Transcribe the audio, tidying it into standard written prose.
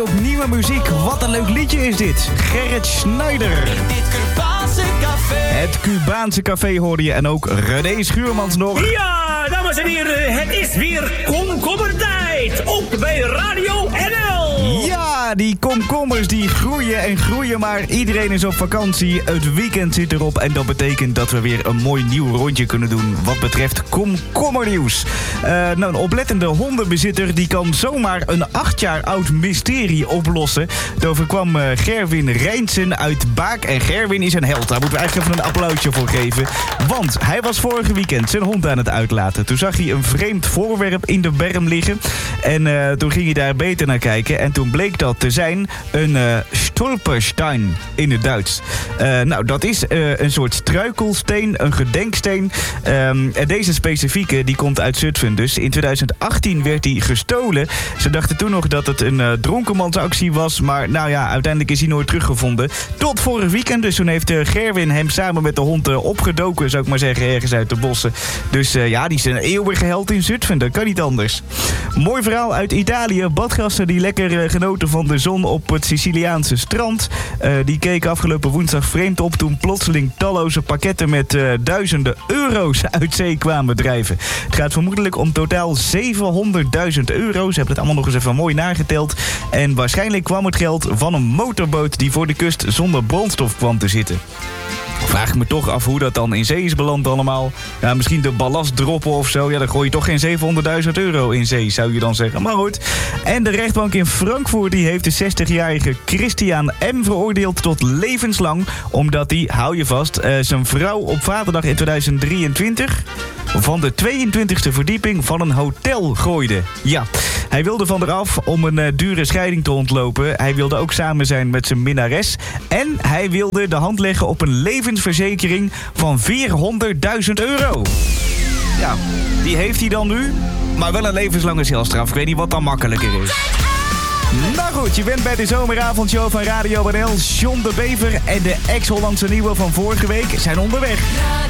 Op nieuwe muziek, wat een leuk liedje is dit. Gerrit Schneider. In dit Cubaanse café. Het Cubaanse café hoorde je en ook René Schuurmans nog. Ja, dames en heren, het is weer komkommertijd. Ook bij Radio NL. Ja, die komkommers die groeien en groeien, maar iedereen is op vakantie. Het weekend zit erop en dat betekent dat we weer een mooi nieuw rondje kunnen doen wat betreft komkommernieuws. Een oplettende hondenbezitter die kan zomaar een 8 jaar oud mysterie oplossen. Het overkwam Gerwin Rijnsen uit Baak en Gerwin is een held. Daar moeten we eigenlijk even een applausje voor geven. Want hij was vorige weekend zijn hond aan het uitlaten. Toen zag hij een vreemd voorwerp in de berm liggen. En toen ging hij daar beter naar kijken. En toen bleek dat te zijn een stolperstein in het Duits. Dat is een soort struikelsteen, een gedenksteen. En deze specifieke, die komt uit Zutphen dus. In 2018 werd hij gestolen. Ze dachten toen nog dat het een dronkenmansactie was. Maar uiteindelijk is hij nooit teruggevonden. Tot vorig weekend. Dus toen heeft Gerwin hem samen met de hond opgedoken, zou ik maar zeggen, ergens uit de bossen. Dus die is een eeuwige held in Zutphen. Dat kan niet anders. Mooi verhaal uit Italië. Badgasten die lekker genoten van de zon op het Siciliaanse strand. Die keken afgelopen woensdag vreemd op toen plotseling talloze pakketten met duizenden euro's uit zee kwamen drijven. Het gaat vermoedelijk om totaal 700.000 euro. Ze hebben het allemaal nog eens even mooi nageteld. En waarschijnlijk kwam het geld van een motorboot die voor de kust zonder brandstof kwam te zitten. Vraag ik me toch af hoe dat dan in zee is beland allemaal. Ja, misschien de ballast droppen of zo. Ja, dan gooi je toch geen 700.000 euro in zee, zou je dan zeggen. Maar goed. En de rechtbank in Frankfurt die heeft de 60-jarige Christian M. veroordeeld tot levenslang. Omdat hij, hou je vast, zijn vrouw op vaderdag in 2023 van de 22e verdieping van een hotel gooide. Ja, hij wilde van eraf om een dure scheiding te ontlopen. Hij wilde ook samen zijn met zijn minnares. En hij wilde de hand leggen op een levensverzekering van 400.000 euro. Ja, die heeft hij dan nu. Maar wel een levenslange celstraf. Ik weet niet wat dan makkelijker is. Nou goed, je bent bij de zomeravondshow van Radio NL. John de Bever en de ex-Hollandse nieuwe van vorige week zijn onderweg.